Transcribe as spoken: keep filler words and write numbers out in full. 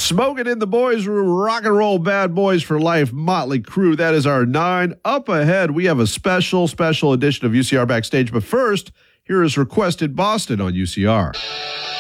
Smoking in the boys' room, rock and roll bad boys for life, Motley Crue. That is our nine. Up ahead, we have a special, special edition of U C R Backstage. But first, here is Requested Boston on U C R.